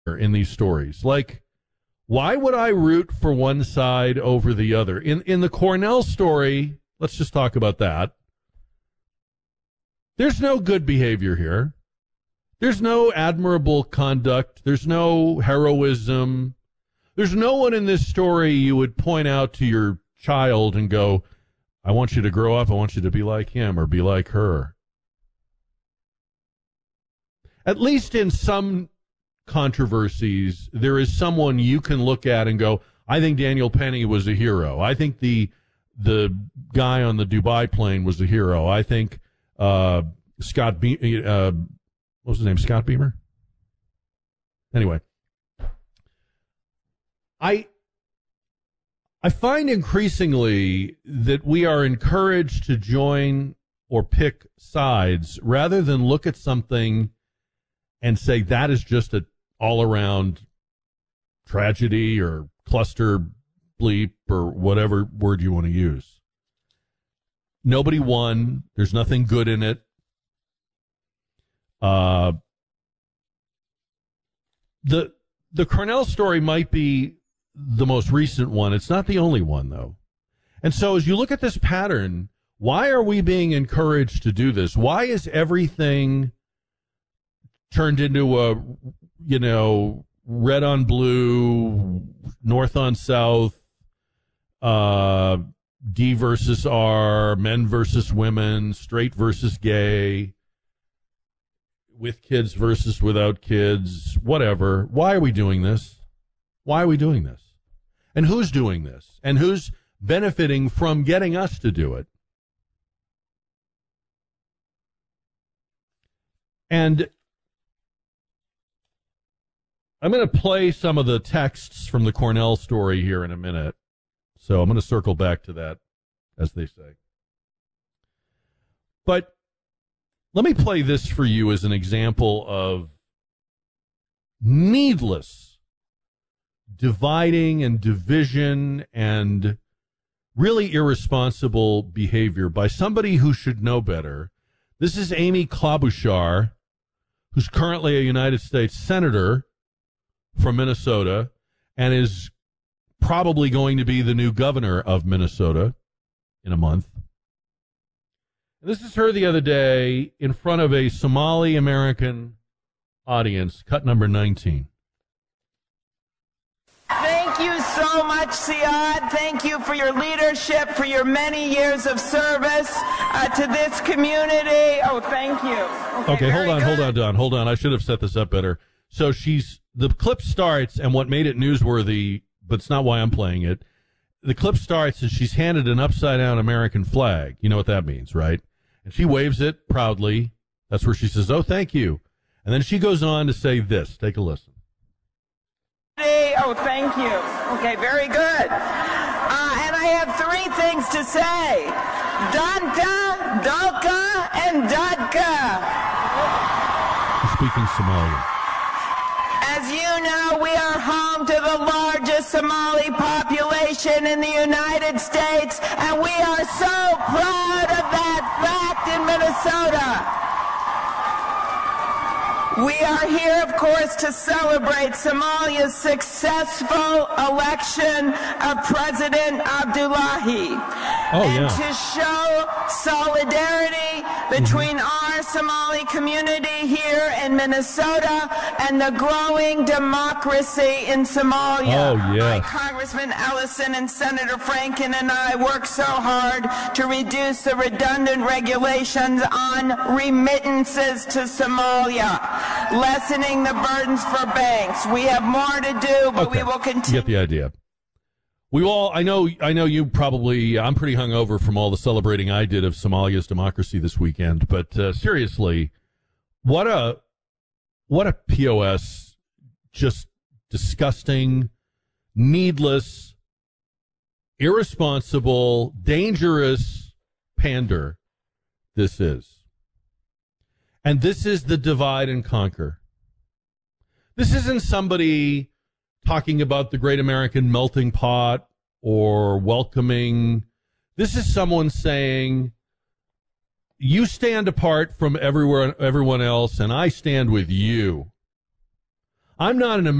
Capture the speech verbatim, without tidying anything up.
in these stories. Like, why would I root for one side over the other? In in the Cornell story, let's just talk about that. There's no good behavior here. There's no admirable conduct. There's no heroism. There's no one in this story you would point out to your child and go, I want you to grow up. I want you to be like him or be like her. At least in some controversies, there is someone you can look at and go, I think Daniel Penny was a hero. I think the the guy on the Dubai plane was a hero. I think uh, Scott Be- uh, what was his name? Scott Beamer? Anyway. I I find increasingly that we are encouraged to join or pick sides rather than look at something and say that is just an all-around tragedy or cluster bleep or whatever word you want to use. Nobody won. There's nothing good in it. Uh, the the Cornell story might be the most recent one. It's not the only one, though. And so as you look at this pattern, why are we being encouraged to do this? Why is everything turned into a, you know, red on blue, north on south, uh, D versus R, men versus women, straight versus gay, with kids versus without kids, whatever? Why are we doing this? Why are we doing this? And who's doing this? And who's benefiting from getting us to do it? And I'm going to play some of the texts from the Cornell story here in a minute. So I'm going to circle back to that, as they say. But let me play this for you as an example of needless dividing and division and really irresponsible behavior by somebody who should know better. This is Amy Klobuchar, who's currently a United States Senator from Minnesota and is probably going to be the new governor of Minnesota in a month. And this is her the other day in front of a Somali American audience, cut number nineteen. Thank you so much, Siad. Thank you for your leadership, for your many years of service uh, to this community. Oh, thank you. Okay, okay hold on, good. hold on, Don. Hold on. I should have set this up better. So she's, the clip starts, and what made it newsworthy, but it's not why I'm playing it. The clip starts, and she's handed an upside-down American flag. You know what that means, right? And she waves it proudly. That's where she says, oh, thank you. And then she goes on to say this. Take a listen. Oh, thank you. Okay, very good. Uh, and I have three things to say. Danta, Dalka, and Dadka. Speaking Somalian. As you know, we are home to the largest Somali population in the United States, and we are so proud of that fact in Minnesota. We are here, of course, to celebrate Somalia's successful election of President Abdullahi. Oh, and yeah. to show solidarity between mm-hmm. our Somali community here in Minnesota and the growing democracy in Somalia. Oh, yeah. Congressman Ellison and Senator Franken and I worked so hard to reduce the redundant regulations on remittances to Somalia, lessening the burdens for banks. We have more to do, but okay. we will continue. You get the idea. We all, I know, I know you probably, I'm pretty hungover from all the celebrating I did of Somalia's democracy this weekend, but uh, seriously, what a, what a P O S, just disgusting, needless, irresponsible, dangerous pander this is. And this is the divide and conquer. This isn't somebody talking about the great American melting pot or welcoming. This is someone saying, you stand apart from everywhere, everyone else, and I stand with you. I'm not an